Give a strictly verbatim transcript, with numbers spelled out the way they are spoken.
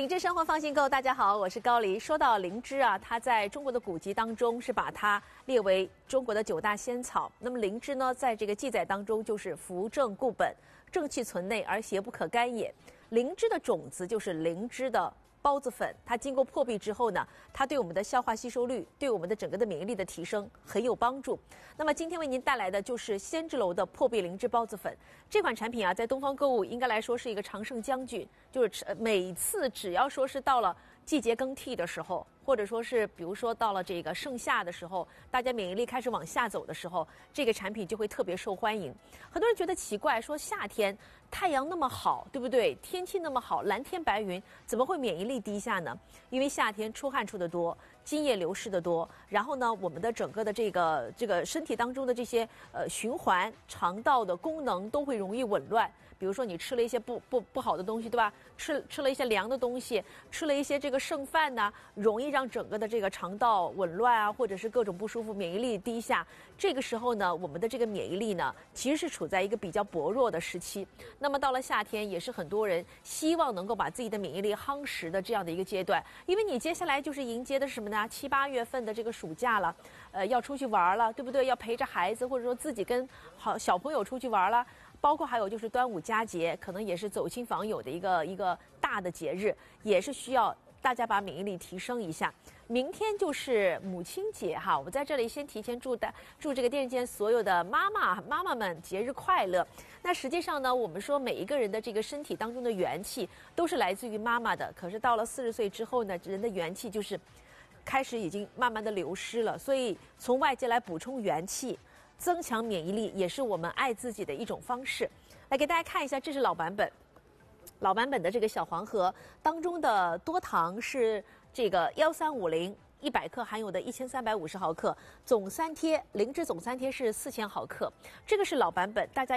品质生活放心购，大家好，我是高黎。说到灵芝啊，它在中国的古籍当中是把它列为中国的九大仙草。那么灵芝呢，在这个记载当中就是扶正固本，正气存内而邪不可干也。灵芝的种子就是灵芝的孢子粉，它经过破壁之后呢，它对我们的消化吸收率、对我们的整个的免疫力的提升很有帮助。那么今天为您带来的就是仙芝楼的破壁灵芝孢子粉这款产品啊，在东方购物应该来说是一个常胜将军，就是每次只要说是到了季节更替的时候，或者说是比如说到了这个盛夏的时候，大家免疫力开始往下走的时候，这个产品就会特别受欢迎。很多人觉得奇怪，说夏天太阳那么好，对不对？天气那么好，蓝天白云，怎么会免疫力低下呢？因为夏天出汗出得多，津液流失的多，然后呢，我们的整个的这个这个身体当中的这些呃循环、肠道的功能都会容易紊乱。比如说你吃了一些不不不好的东西，对吧？吃吃了一些凉的东西，吃了一些这个剩饭呐，容易让整个的这个肠道紊乱啊，或者是各种不舒服，免疫力低下。这个时候呢，我们的这个免疫力呢，其实是处在一个比较薄弱的时期。那么到了夏天，也是很多人希望能够把自己的免疫力夯实的这样的一个阶段，因为你接下来就是迎接的是什么呢？七八月份的这个暑假了，呃，要出去玩了，对不对？要陪着孩子，或者说自己跟好小朋友出去玩了。包括还有就是端午佳节，可能也是走亲访友的一个一个大的节日，也是需要大家把免疫力提升一下。明天就是母亲节哈，我在这里先提前祝大祝这个电视间所有的妈妈妈妈们节日快乐。那实际上呢，我们说每一个人的这个身体当中的元气都是来自于妈妈的，可是到了四十岁之后呢，人的元气就是开始已经慢慢的流失了，所以从外界来补充元气，增强免疫力也是我们爱自己的一种方式。来给大家看一下，这是老版本，老版本的这个小黄盒当中的多糖是这个幺三五零，一百克含有的一千三百五十毫克，总三贴灵芝总三贴是四千毫克，这个是老版本，大家。